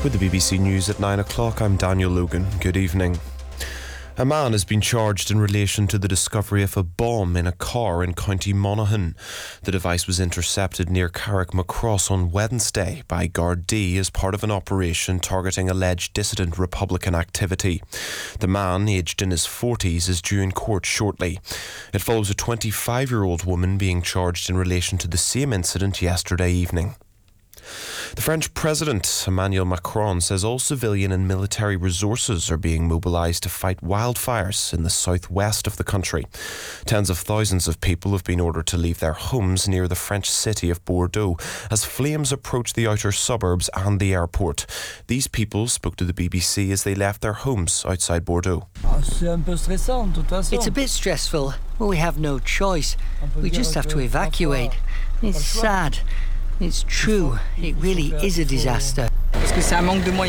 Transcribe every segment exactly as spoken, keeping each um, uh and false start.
With the B B C News at nine o'clock, I'm Daniel Logan. Good evening. A man has been charged in relation to the discovery of a bomb in a car in County Monaghan. The device was intercepted near Carrickmacross on Wednesday by Gardaí as part of an operation targeting alleged dissident Republican activity. The man, aged in his forties, is due in court shortly. It follows a twenty-five-year-old woman being charged in relation to the same incident yesterday evening. The French President, Emmanuel Macron, says all civilian and military resources are being mobilised to fight wildfires in the southwest of the country. Tens of thousands of people have been ordered to leave their homes near the French city of Bordeaux as flames approach the outer suburbs and the airport. These people spoke to the B B C as they left their homes outside Bordeaux. It's a bit stressful, but we have no choice. We just have to evacuate. It's sad. It's true. It really is a disaster. It's a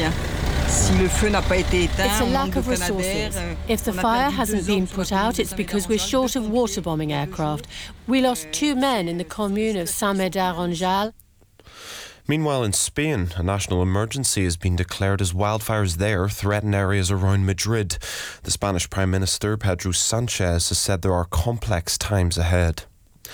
lack of resources. If the fire hasn't been put out, it's because we're short of water bombing aircraft. We lost two men in the commune of Saint-Médard-en-Jalles. Meanwhile, in Spain, a national emergency has been declared as wildfires there threaten areas around Madrid. The Spanish Prime Minister, Pedro Sanchez, has said there are complex times ahead.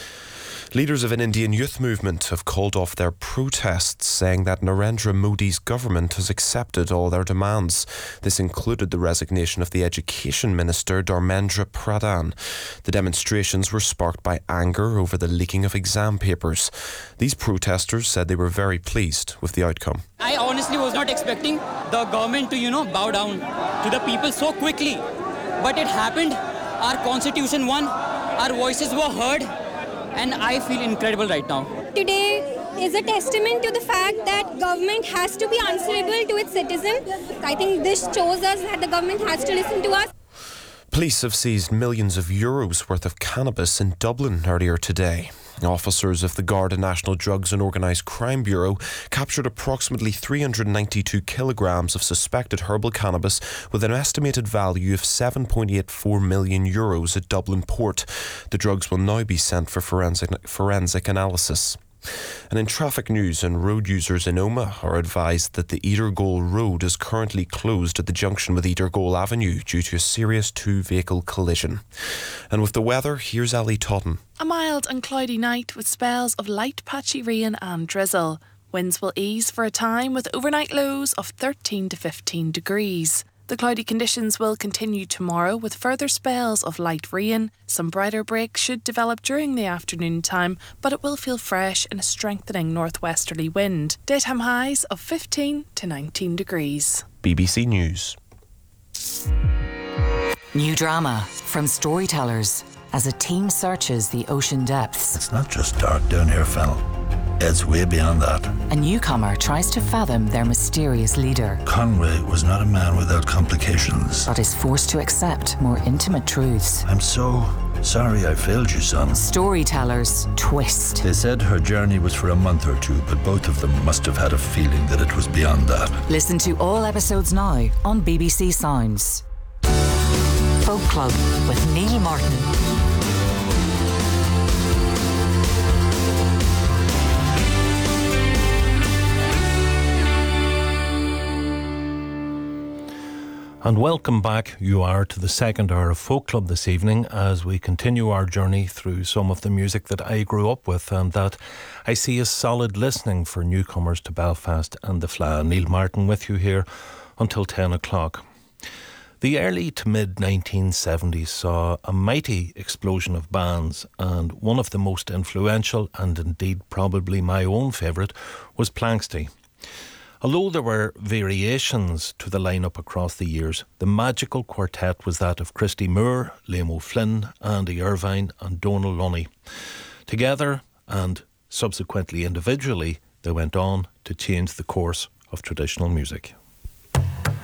Leaders of an Indian youth movement have called off their protests, saying that Narendra Modi's government has accepted all their demands. This included the resignation of the Education Minister, Dharmendra Pradhan. The demonstrations were sparked by anger over the leaking of exam papers. These protesters said they were very pleased with the outcome. I honestly was not expecting the government to, you know, bow down to the people so quickly. But it happened. Our constitution won. Our voices were heard. And I feel incredible right now. Today is a testament to the fact that government has to be answerable to its citizens. I think this shows us that the government has to listen to us. Police have seized millions of euros worth of cannabis in Dublin earlier today. Officers of the Garda National Drugs and Organised Crime Bureau captured approximately three hundred ninety-two kilograms of suspected herbal cannabis with an estimated value of seven point eight four million euros at Dublin Port. The drugs will now be sent for forensic, forensic analysis. And in traffic news, and road users in Omagh are advised that the Eatergole Road is currently closed at the junction with Eatergole Avenue due to a serious two-vehicle collision. And with the weather, here's Ali Totten. A mild and cloudy night with spells of light patchy rain and drizzle. Winds will ease for a time with overnight lows of thirteen to fifteen degrees. The cloudy conditions will continue tomorrow with further spells of light rain. Some brighter breaks should develop during the afternoon time, but it will feel fresh in a strengthening northwesterly wind. Daytime highs of fifteen to nineteen degrees. B B C News. New drama from Storytellers as a team searches the ocean depths. It's not just dark down here, Fennel. It's way beyond that. A newcomer tries to fathom their mysterious leader. Conway was not a man without complications. But is forced to accept more intimate truths. I'm so sorry I failed you, son. Storytellers twist. They said her journey was for a month or two, but both of them must have had a feeling that it was beyond that. Listen to all episodes now on B B C Sounds. Folk Club with Neil Martin. And welcome back, you are, to the second hour of Folk Club this evening as we continue our journey through some of the music that I grew up with and that I see as solid listening for newcomers to Belfast and the Fleadh. Neil Martin with you here until ten o'clock. The early to mid nineteen seventies saw a mighty explosion of bands, and one of the most influential, and indeed probably my own favourite, was Planxty. Although there were variations to the lineup across the years, the magical quartet was that of Christy Moore, Liam O'Flynn, Andy Irvine and Donal Lunny. Together, and subsequently individually, they went on to change the course of traditional music.